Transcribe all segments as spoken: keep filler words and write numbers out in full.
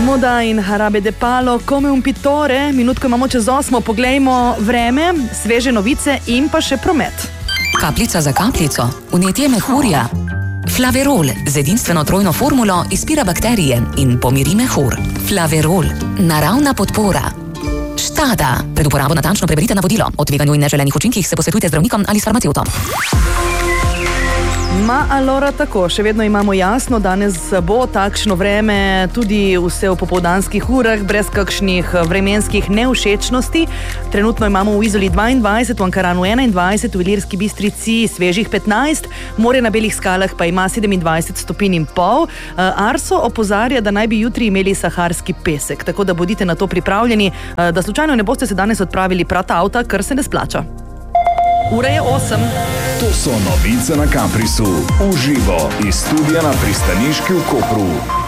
Moda in Jarabe de Palo, come un pittore, minutko imamo čez osmo, poglejmo vreme, sveže novice in pa še promet. Kapljica za kapljico, vnetje mehurja. Flaverol z edinstveno trojno formulo izpira bakterije in pomiri mehur. Flaverol, naravna podpora. Štada, pred uporabo natančno preberite navodilo. O tveganju in neželenih učinkih se posvetujte z zdravnikom ali s farmacevtom. Ma allora tako, še vedno imamo jasno, danes bo takšno vreme tudi vse v popoldanskih urah, brez kakšnih vremenskih nevšečnosti. Trenutno imamo v Izoli dvaindvajset, v Ankaranu enaindvajset, v Ilirski Bistrici svežih petnajst, morje na Belih skalah pa ima sedemindvajset stopinj in pol. Arso opozarja, da naj bi jutri imeli saharski pesek, tako da bodite na to pripravljeni, da slučajno ne boste se danes odpravili prat avta, kar se ne splača. Ura je osem. To so novice na Caprisu. Uživo iz studia na Pristaniški v Kopru.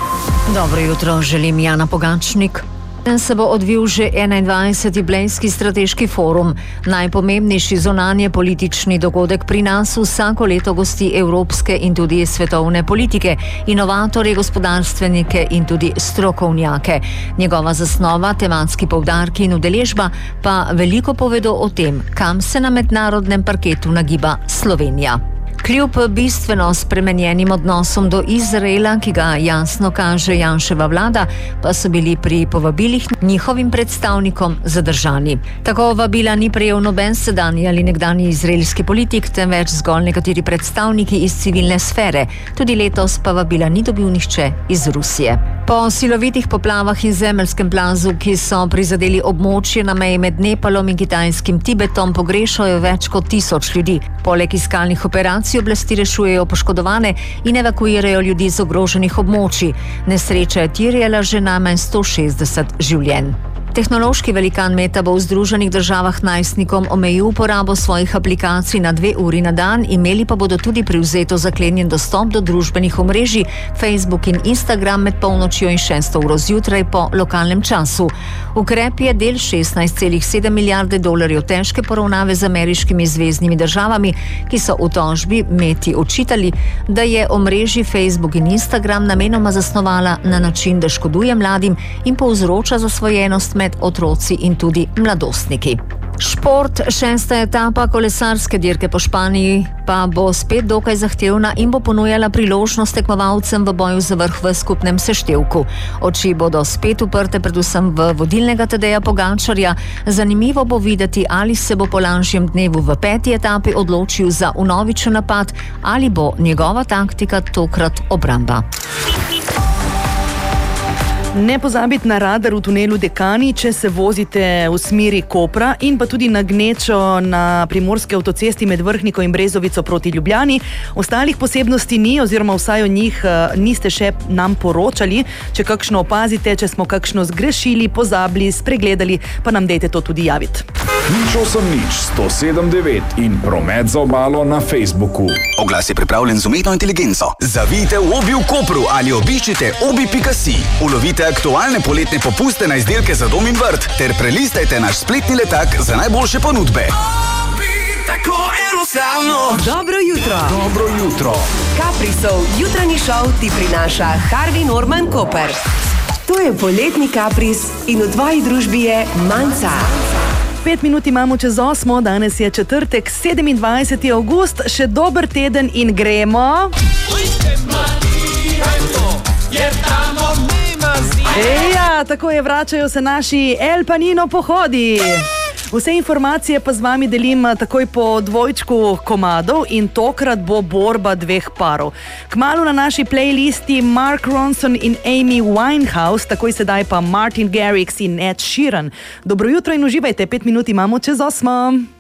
Dobro jutro, želim Jana Pogačnik. Se bo odvil že enaindvajseti Blejski strateški forum. Najpomembnejši zunanje politični dogodek pri nas vsako leto gosti evropske in tudi svetovne politike, inovatorje, gospodarstvenike in tudi strokovnjake. Njegova zasnova, tematski poudarki in udeležba pa veliko povedo o tem, kam se na mednarodnem parketu nagiba Slovenija. Kljub bistveno spremenjenim odnosom do Izraela, ki ga jasno kaže Janševa vlada, pa so bili pri povabilih njihovim predstavnikom zadržani. Tako vabila ni prejel noben sedanji ali nekdanji izraelski politik, temveč zgolj nekateri predstavniki iz civilne sfere. Tudi letos pa vabila ni dobil nihče iz Rusije. Po silovitih poplavah in zemeljskem plazu, ki so prizadeli območje na meji med Nepalom in kitajskim Tibetom, pogrešajo več kot tisoč ljudi. Poleg iskalnih operacij oblasti rešujejo poškodovane in evakuirajo ljudi z ogroženih območij. Nesreča je terjala že najmanj sto šestdeset življenj. Tehnološki velikan Meta bo v Združenih državah najstnikom omejil uporabo svojih aplikacij na dve uri na dan, imeli pa bodo tudi privzeto zaklenjen dostop do družbenih omrežij Facebook in Instagram med polnočjo in šesto uro zjutraj po lokalnem času. Ukrep je del šestnajst celih sedem milijarde dolarjev težke poravnave z ameriškimi zveznimi državami, ki so v tožbi Meti očitali, da je omrežji Facebook in Instagram namenoma zasnovala na način, da škoduje mladim in povzroča zasvojenost med med otroci in tudi mladostniki. Šport, šesta etapa kolesarske dirke po Španiji pa bo spet dokaj zahtevna in bo ponujala priložnost tekmovalcem v boju za vrh v skupnem seštevku. Oči bodo spet uprte predvsem v vodilnega Tadeja Pogačarja. Zanimivo bo videti, ali se bo po lanšjem dnevu v peti etapi odločil za vnovičen napad ali bo njegova taktika tokrat obramba. Ne pozabiti na radar v tunelu Dekani, če se vozite v smeri Kopra in pa tudi na gnečo na primorski avtocesti med Vrhniko in Brezovico proti Ljubljani. Ostalih posebnosti ni, oziroma vsaj o njih niste še nam poročali. Če kakšno opazite, če smo kakšno zgrešili, pozabili, spregledali, pa nam dejte to tudi javiti. Nič osem nič sto sedem devet in promet za obalo na Facebooku. Oglas je pripravljen z umetno inteligenco. Zavijte v Obi v Kopru ali obiščite obi pika si. Ulovite aktualne poletne popuste na izdelke za dom in vrt ter prelistajte naš spletni letak za najboljše ponudbe. Dobro jutro. Dobro jutro. Caprisov jutranji šov ti prinaša Harvey Norman Koper. To je poletni Capris in v tvoji družbi je Manca. Pet minut imamo čez osmo, danes je četrtek, sedemindvajseti avgust, še dober teden in gremo. Eja, tako je, vračajo se naši El Panino pohodi. Vse informacije pa z vami delim takoj po dvojčku komadov in tokrat bo borba dveh parov. Kmalu na naši playlisti Mark Ronson in Amy Winehouse, takoj sedaj pa Martin Garrix in Ed Sheeran. Dobro jutro in uživajte, pet minut imamo čez osmo.